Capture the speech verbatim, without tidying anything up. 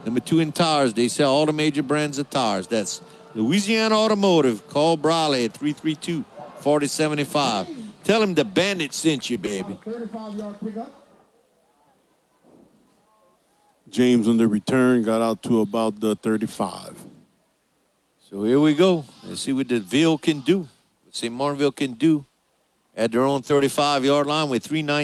Number two in tires. They sell all the major brands of tires. That's Louisiana Automotive. Call Briley at three three two, four zero seven five. Tell him the Bandit sent you, baby. James on the return got out to about the thirty-five. So here we go. Let's see what the Ville can do. What Saint Martinville can do at their own thirty-five-yard line with three nineteen.